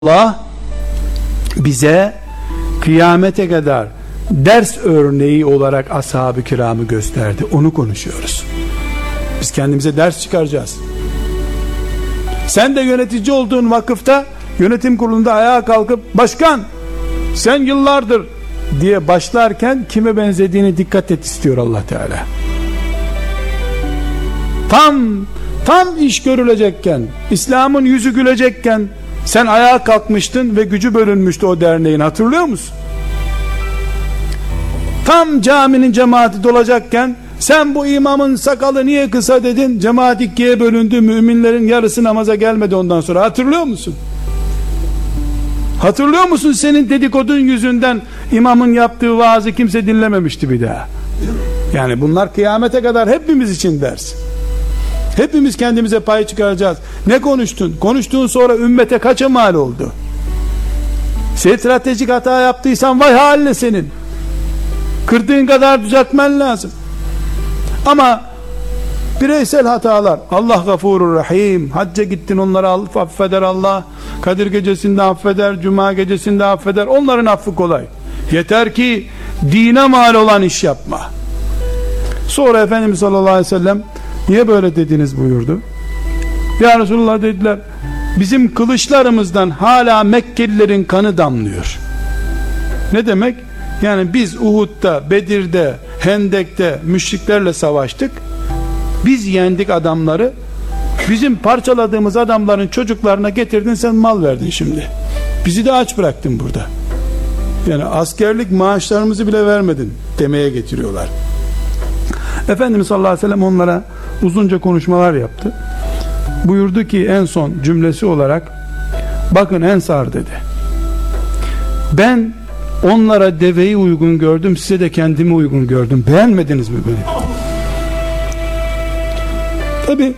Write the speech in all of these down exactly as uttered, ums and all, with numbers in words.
Allah bize kıyamete kadar ders örneği olarak ashab-ı kiramı gösterdi. Onu konuşuyoruz. Biz kendimize ders çıkaracağız. Sen de yönetici olduğun vakıfta yönetim kurulunda ayağa kalkıp başkan sen yıllardır diye başlarken kime benzediğini dikkat et istiyor Allah Teala. Tam tam iş görülecekken, İslam'ın yüzü gülecekken sen ayağa kalkmıştın ve gücü bölünmüştü o derneğin, hatırlıyor musun? Tam caminin cemaati dolacakken sen bu imamın sakalı niye kısa dedin, cemaat ikiye bölündü, müminlerin yarısı namaza gelmedi ondan sonra, hatırlıyor musun? Hatırlıyor musun senin dedikodun yüzünden imamın yaptığı vaazı kimse dinlememişti bir daha? Yani bunlar kıyamete kadar hepimiz için ders. Hepimiz kendimize pay çıkaracağız. Ne konuştun? Konuştuğun sonra ümmete kaça mal oldu? Stratejik hata yaptıysan vay haline senin. Kırdığın kadar düzeltmen lazım. Ama bireysel hatalar, Allah gafurur rahim, hacca gittin onları affeder Allah, Kadir gecesinde affeder, Cuma gecesinde affeder, onların affı kolay. Yeter ki dine mal olan iş yapma. Sonra Efendimiz sallallahu aleyhi ve sellem niye böyle dediniz buyurdu. Ya Resulullah dediler, bizim kılıçlarımızdan hala Mekkelilerin kanı damlıyor. Ne demek? Yani biz Uhud'da, Bedir'de, Hendek'te müşriklerle savaştık. Biz yendik adamları. Bizim parçaladığımız adamların çocuklarına getirdin, sen mal verdin şimdi. Bizi de aç bıraktın burada. Yani askerlik maaşlarımızı bile vermedin demeye getiriyorlar. Efendimiz sallallahu aleyhi ve sellem onlara uzunca konuşmalar yaptı. Buyurdu ki en son cümlesi olarak, bakın Ensar dedi, ben onlara deveyi uygun gördüm, size de kendimi uygun gördüm, beğenmediniz mi böyle? Tabi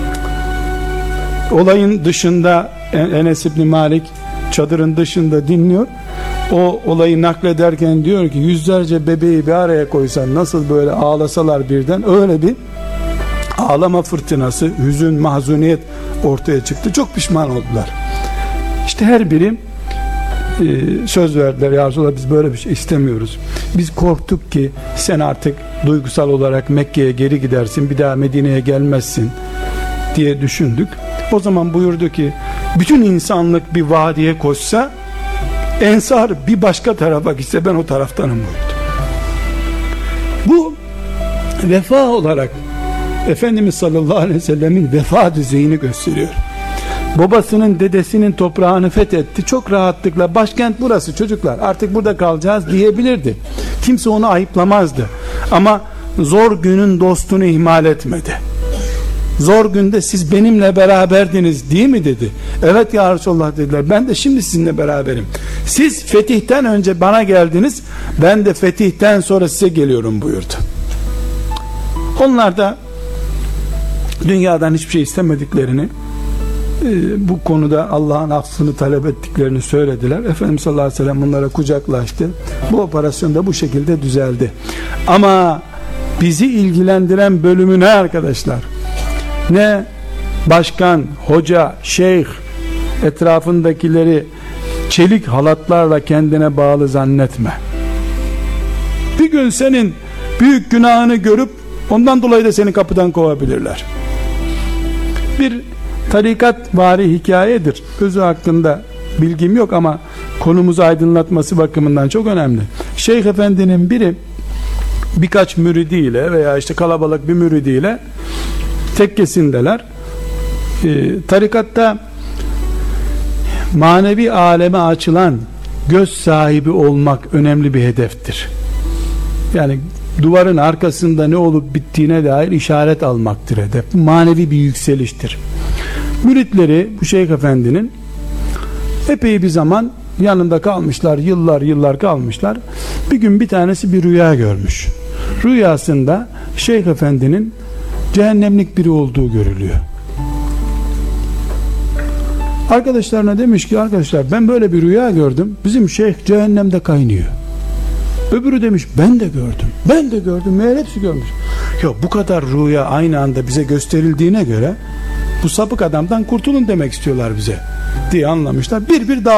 olayın dışında Enes İbni Malik çadırın dışında dinliyor. O olayı naklederken diyor ki, yüzlerce bebeği bir araya koysan nasıl böyle ağlasalar birden, öyle bir ağlama fırtınası, hüzün, mahzuniyet ortaya çıktı. Çok pişman oldular. İşte her biri e, söz verdiler, ya Resulallah biz böyle bir şey istemiyoruz. Biz korktuk ki sen artık duygusal olarak Mekke'ye geri gidersin, bir daha Medine'ye gelmezsin diye düşündük. O zaman buyurdu ki, bütün insanlık bir vadiye koşsa, Ensar bir başka tarafa gitse ben o taraftanım buyurdu. Bu vefa olarak Efendimiz sallallahu aleyhi ve sellemin vefa düzeyini gösteriyor. Babasının, dedesinin toprağını fethetti, çok rahatlıkla başkent burası çocuklar, artık burada kalacağız diyebilirdi. Kimse onu ayıplamazdı. Ama zor günün dostunu ihmal etmedi. Zor günde siz benimle beraberdiniz değil mi dedi. Evet ya Resulallah dediler, ben de şimdi sizinle beraberim. Siz fetihten önce bana geldiniz, ben de fetihten sonra size geliyorum buyurdu. Onlar da dünyadan hiçbir şey istemediklerini, bu konuda Allah'ın affını talep ettiklerini söylediler. Efendimiz sallallahu aleyhi ve sellem bunlara kucaklaştı. Bu operasyon da bu şekilde düzeldi. Ama bizi ilgilendiren bölümü ne arkadaşlar? Ne başkan, hoca, şeyh etrafındakileri çelik halatlarla kendine bağlı zannetme. Bir gün senin büyük günahını görüp ondan dolayı da seni kapıdan kovabilirler. Bir tarikatvari hikayedir. Özü hakkında bilgim yok ama konumuzu aydınlatması bakımından çok önemli. Şeyh efendinin biri birkaç müridiyle veya işte kalabalık bir müridiyle tekkesindeler. Ee, tarikatta manevi aleme açılan göz sahibi olmak önemli bir hedeftir. Yani duvarın arkasında ne olup bittiğine dair işaret almaktır hedef. Bu manevi bir yükseliştir. Müritleri bu Şeyh Efendi'nin epey bir zaman yanında kalmışlar, yıllar yıllar kalmışlar. Bir gün bir tanesi bir rüya görmüş. Rüyasında Şeyh Efendi'nin cehennemlik biri olduğu görülüyor. Arkadaşlarına demiş ki, arkadaşlar ben böyle bir rüya gördüm, bizim şeyh cehennemde kaynıyor. Öbürü demiş, ben de gördüm, ben de gördüm, meğer hepsi görmüş. Ya bu kadar rüya aynı anda bize gösterildiğine göre Bu sapık adamdan kurtulun demek istiyorlar bize diye anlamışlar. Bir bir